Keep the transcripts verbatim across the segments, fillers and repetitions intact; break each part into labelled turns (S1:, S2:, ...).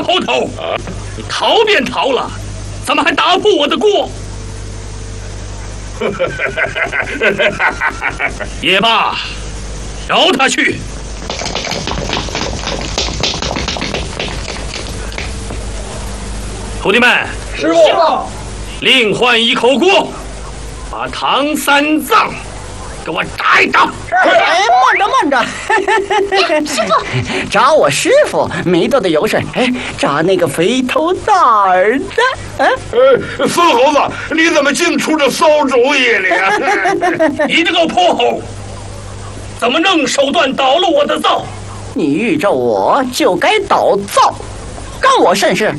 S1: 猴头，你逃便逃了，怎么还打破我的锅？也罢，饶他去。徒弟们，
S2: 师傅，
S1: 另换一口锅，把唐三藏给我炸一炸。
S3: 哎，慢着慢着，师傅，炸我师傅没多的油水，哎，炸那个肥头大耳的。嗯，
S2: 呃，孙猴子，你怎么净出这馊主意了呀？
S1: 你这个泼猴，怎么能手段捣了我的灶？
S3: 你遇着我就该捣灶，干我甚事？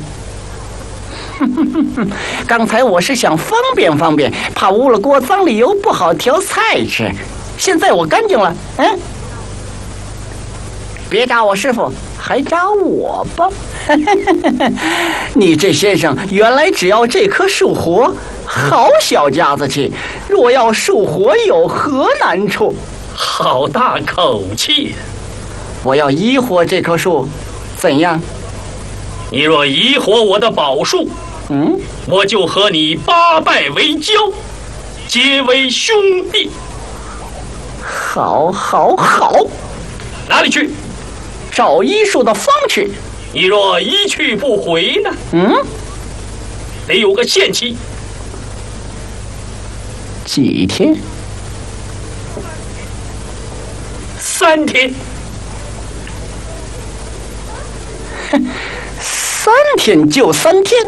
S3: 刚才我是想方便方便，怕污了锅脏了油不好调菜吃。现在我干净了，嗯，别扎我师傅，还扎我吧。你这先生原来只要这棵树活，好小家子气。若要树活，有何难处？
S1: 好大口气！
S3: 我要移活这棵树，怎样？
S1: 你若移活我的宝树，
S3: 嗯，
S1: 我就和你八拜为交，结为兄弟。
S3: 好，好，好！
S1: 哪里去？
S3: 找医术的方去。
S1: 你若一去不回呢？
S3: 嗯，
S1: 得有个限期。
S3: 几天？
S1: 三天。
S3: 三天就三天。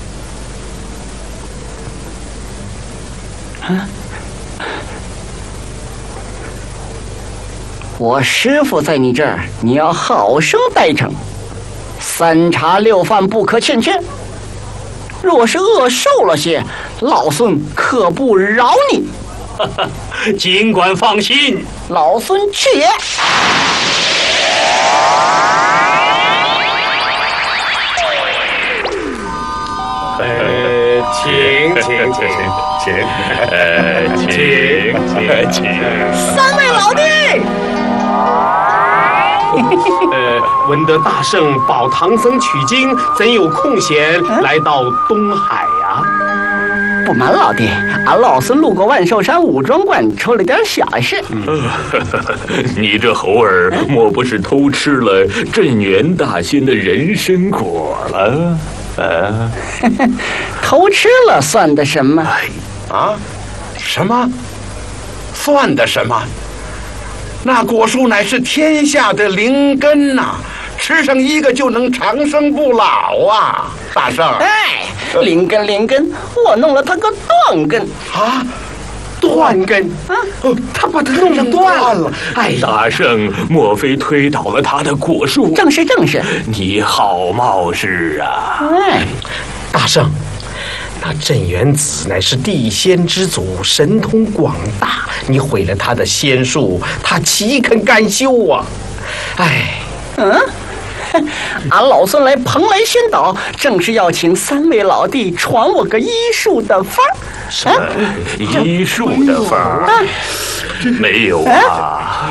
S3: 啊！我师傅在你这儿，你要好生待成，三茶六饭不可欠缺。若是饿瘦了些，老孙可不饶你。
S1: 尽管放心，
S3: 老孙去也。
S2: 呃，请请请请，呃，请请请，
S3: 三位老弟。
S4: 呃，闻得大圣保唐僧取经，怎有空闲来到东海呀、啊？
S3: 不瞒老弟，俺老孙路过万寿山武装观，出了点小事。
S5: 嗯、你这猴儿莫不是偷吃了镇元大仙的人参果了？啊，
S3: 偷吃了算得什么？
S2: 啊？什么？算得什么？那果树乃是天下的灵根呐、啊，吃上一个就能长生不老啊！大圣，
S3: 哎，灵根灵根，我弄了他个断根
S2: 啊！
S4: 断根啊！哦，他把它弄断了。
S5: 哎，大圣，莫非推倒了他的果树？
S3: 正是正是。
S5: 你好冒失啊！
S3: 哎，
S4: 大圣。那镇元子乃是地仙之祖，神通广大。你毁了他的仙术，他岂肯甘休啊？哎，
S3: 嗯，俺老孙来蓬莱仙岛，正是要请三位老弟传我个医术的法儿。
S5: 什么医术的法儿？没有啊！